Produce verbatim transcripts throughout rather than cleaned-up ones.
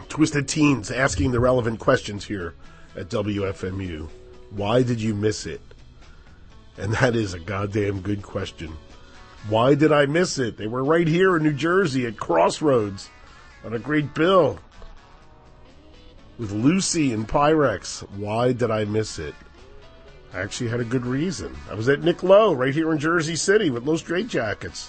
Twisted Teens asking the relevant questions here at W F M U. Why did you miss it? And that is a goddamn good question. Why did I miss it? They were right here in New Jersey at Crossroads on a great bill with Lucy and Pyrex. Why did I miss it? I actually had a good reason. I was at Nick Lowe right here in Jersey City with Low Straitjackets.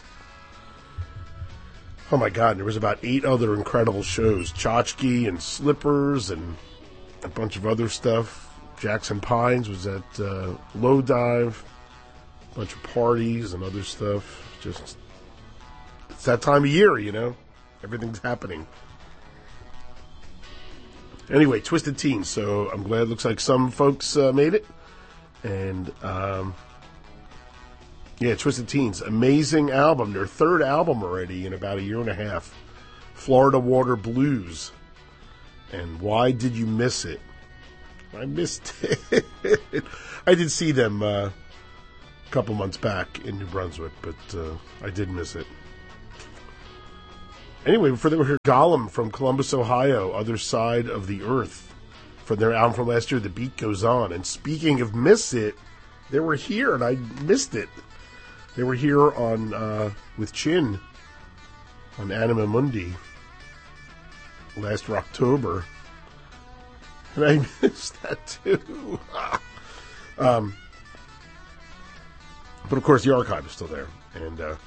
Oh my God, there was about eight other incredible shows. Tchotchke and Slippers and a bunch of other stuff. Jackson Pines was at uh, Low Dive. A bunch of parties and other stuff. Just, it's that time of year, you know. Everything's happening. Anyway, Twisted Teens. So I'm glad it looks like some folks uh, made it. And, um, yeah, Twisted Teens. Amazing album. Their third album already in about a year and a half. Florida Water Blues. And why did you miss it? I missed it. I did see them uh, a couple months back in New Brunswick, but uh, I did miss it. Anyway, before they were here, Gollum from Columbus, Ohio, Other Side of the Earth, from their album from last year, The Beat Goes On. And speaking of miss it, they were here, and I missed it. They were here on uh, with Chin on Anima Mundi last October. And I missed that too. um, but of course, the archive is still there. And uh,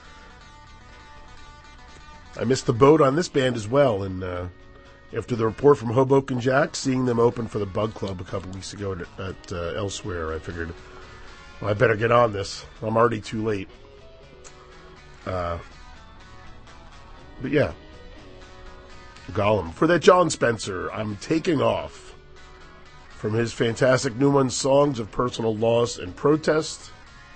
I missed the boat on this band as well. And uh, after the report from Hoboken Jack, seeing them open for the Bug Club a couple weeks ago at, at uh, Elsewhere, I figured, well, I better get on this. I'm already too late. Uh, but yeah. Gollum. For that John Spencer, I'm taking off from his fantastic new one, Songs of Personal Loss and Protest.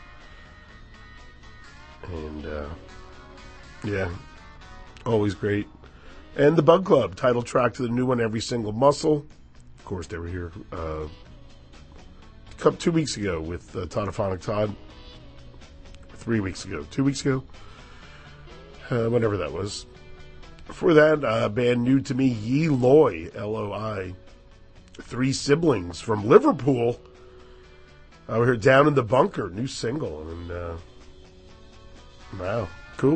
And, uh, yeah, always great. And The Bug Club, title track to the new one, Every Single Muscle. Of course, they were here uh, a couple, two weeks ago with uh, Todophonic Todd. Three weeks ago. Two weeks ago? Uh, whenever that was. Before that, uh, band new to me, Ye Loi, L O I. Three Siblings from Liverpool. Uh, we're here, Down in the Bunker, new single. And, uh, wow, cool.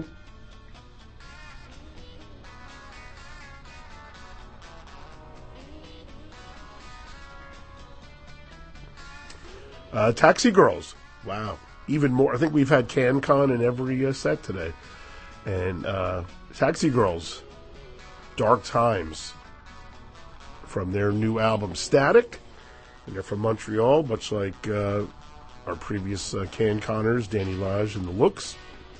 Uh, Taxi Girls, wow, even more. I think we've had CanCon in every uh, set today. And uh, Taxi Girls, Dark Times, from their new album Static. And they're from Montreal, much like uh, our previous uh, CanConners, Danny Lage and The Looks.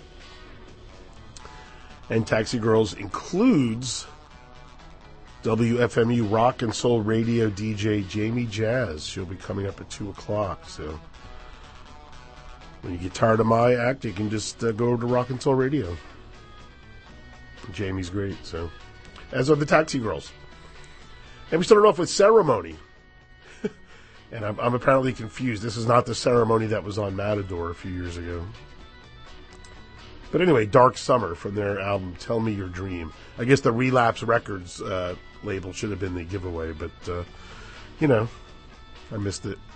And Taxi Girls includes W F M U Rock and Soul Radio D J Jamie Jazz. She'll be coming up at two o'clock. So when you get tired of my act, you can just uh, go over to Rock and Soul Radio. Jamie's great, so. As are the Taxi Girls. And we started off with Ceremony. And I'm, I'm apparently confused. This is not the Ceremony that was on Matador a few years ago. But anyway, Dark Summer from their album Tell Me Your Dream. I guess the Relapse Records uh, label should have been the giveaway, but, uh, you know, I missed it.